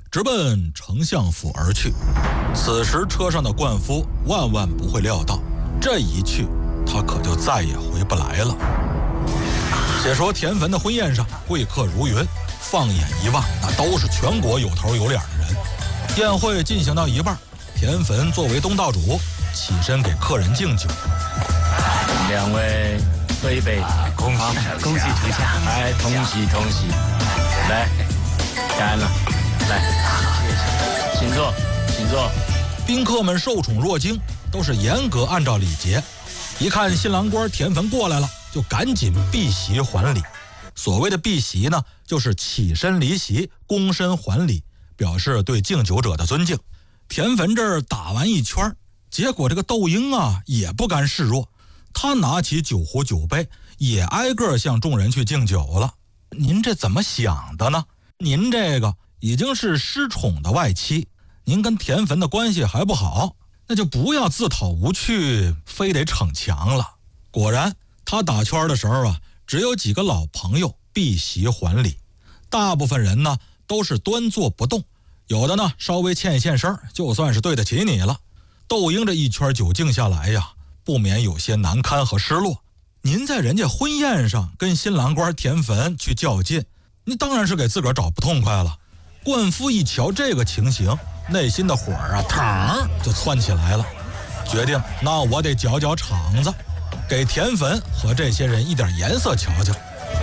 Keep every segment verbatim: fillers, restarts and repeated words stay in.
直奔丞相府而去。此时车上的灌夫万万不会料到，这一去他可就再也回不来了。且说田汾的婚宴上贵客如云，放眼一望，那都是全国有头有脸的人。宴会进行到一半，田汾作为东道主起身给客人敬酒。 两位喝一杯， 恭喜恭喜丞相！ 哎，同喜同喜！来，干了，来，请坐，请坐。 宾客们受宠若惊，都是严格按照礼节。一看新郎官田汾过来了，就赶紧避席还礼。所谓的避席呢，就是起身离席，躬身还礼，表示对敬酒者的尊敬。田汾这儿打完一圈，结果这个窦婴啊也不甘示弱，他拿起酒壶酒杯，也挨个向众人去敬酒了。您这怎么想的呢？您这个已经是失宠的外戚，您跟田汾的关系还不好，那就不要自讨无趣，非得逞强了。果然他打圈的时候啊，只有几个老朋友避席还礼，大部分人呢都是端坐不动，有的呢稍微欠一欠身，就算是对得起你了。窦婴这一圈酒敬下来呀，不免有些难堪和失落。您在人家婚宴上跟新郎官田汾去较劲，你当然是给自个儿找不痛快了。灌夫一瞧这个情形，内心的火啊腾就窜起来了，决定那我得搅搅场子，给田汾和这些人一点颜色瞧瞧。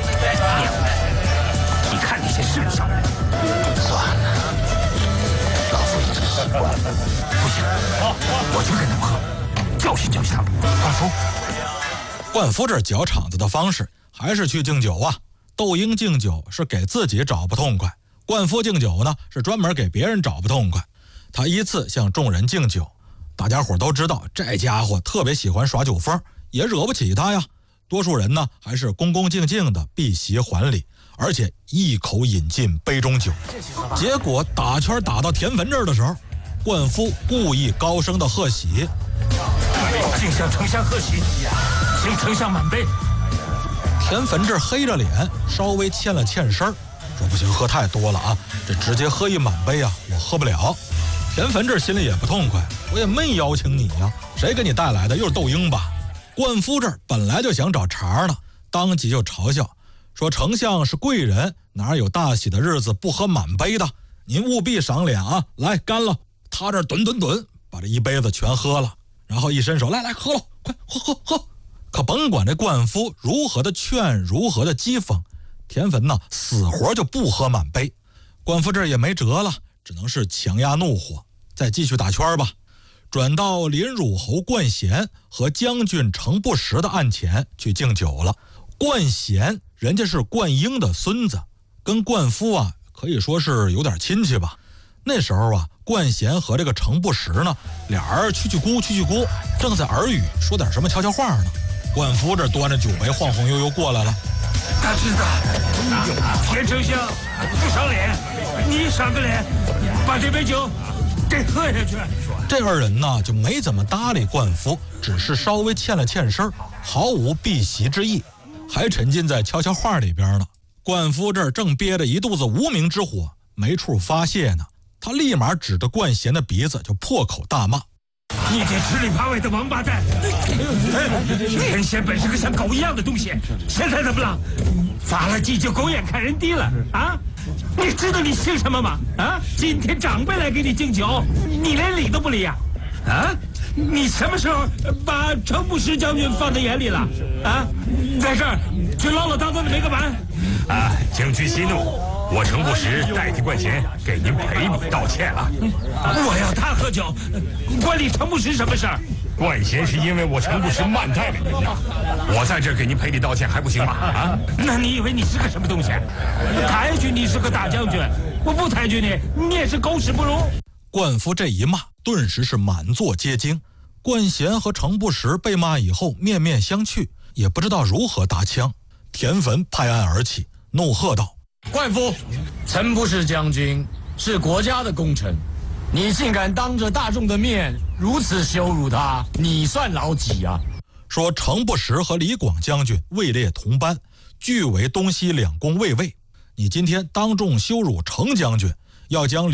你看那些是不是小人？算了，老夫已经习惯了。不行，我去跟他们喝，教训教训他们。灌夫， 灌夫这搅场子的方式还是去敬酒啊。窦婴敬酒是给自己找不痛快，灌夫敬酒呢是专门给别人找不痛快。他依次向众人敬酒，大家伙都知道这家伙特别喜欢耍酒疯，也惹不起他呀。多数人呢还是恭恭敬敬的避席还礼，而且一口饮尽杯中酒。结果打圈打到田汾这儿的时候，灌夫故意高声的贺喜： 敬向丞相贺喜，请丞相满杯。 田汾这黑着脸，稍微欠了欠身，说不行，喝太多了啊，这直接喝一满杯啊，我喝不了。田汾这心里也不痛快，我也没邀请你呀，谁给你带来的？又是窦婴吧？灌夫这儿本来就想找茬呢，当即就嘲笑说：“丞相是贵人，哪有大喜的日子不喝满杯的？您务必赏脸啊！来，干了！”他这吨吨吨把这一杯子全喝了，然后一伸手：“来来，喝了，快喝喝喝！”可甭管这灌夫如何的劝，如何的讥讽，田汾呢死活就不喝满杯。灌夫这儿也没辙了，只能是强压怒火，再继续打圈吧。转到林汝侯灌贤和将军程不识的案前去敬酒了。灌贤人家是灌婴的孙子，跟灌夫啊可以说是有点亲戚吧。那时候啊，灌贤和这个程不识呢，俩人蛐蛐咕蛐蛐咕，正在耳语说点什么悄悄话呢。灌夫这端着酒杯晃晃悠悠过来了。 大侄子，田丞相不赏脸，你赏个脸，把这杯酒给喝下去。 这二人呢就没怎么搭理灌夫，只是稍微欠了欠身，毫无避席之意，还沉浸在悄悄话里边呢。灌夫这儿正憋着一肚子无名之火，没处发泄呢，他立马指着灌贤的鼻子就破口大骂：“ 你这吃里扒外的王八蛋！田贤本是个像狗一样的东西，现在怎么了？发了迹就狗眼看人低了啊！你知道你姓什么吗？啊！今天长辈来给你敬酒，你连理都不理呀！啊！你什么时候把程不识将军放在眼里了？啊！在这儿却唠唠叨叨的没个完！ 啊，将军息怒。我程不识代替灌贤给您赔礼道歉了。 我要他喝酒，关你程不识什么事儿？ 灌贤是因为我程不识慢待了您呐，我在这儿给您赔礼道歉还不行吗？啊？ 那你以为你是个什么东西？抬举你是个大将军，我不抬举你，你也是狗屎不如。 灌夫这一骂，顿时是满座皆惊。灌贤和程不识被骂以后面面相觑，也不知道如何搭腔。田汾拍案而起，怒喝道：“ 灌夫，程不识将军是国家的功臣，你竟敢当着大众的面如此羞辱他，你算老几啊？” 说程不识和李广将军位列同班，俱为东西两宫卫尉，你今天当众羞辱程将军，要将